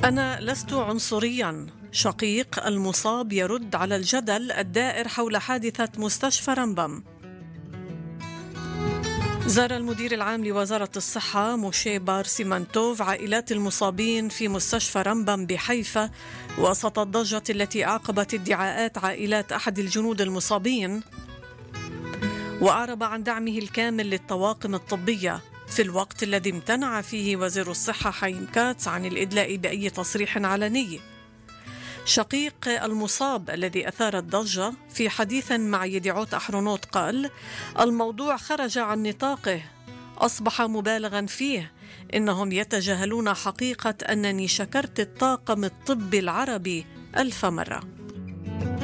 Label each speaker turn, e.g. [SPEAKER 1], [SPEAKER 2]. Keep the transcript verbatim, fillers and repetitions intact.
[SPEAKER 1] أنا لست عنصريا. شقيق المصاب يرد على الجدل الدائر حول حادثة مستشفى رمبم. زار المدير العام لوزارة الصحة موشي بارسيمانتوف عائلات المصابين في مستشفى رمبم بحيفا وسط الضجة التي أعقبت ادعاءات عائلات أحد الجنود المصابين، وأعرب عن دعمه الكامل للطواقم الطبية في الوقت الذي امتنع فيه وزير الصحة حايم كاتس عن الإدلاء بأي تصريح علني. شقيق المصاب الذي أثار الضجة في حديث مع يديعوت أحرونوت قال: الموضوع خرج عن نطاقه، أصبح مبالغا فيه، إنهم يتجاهلون حقيقة أنني شكرت الطاقم الطبي العربي ألف مرة.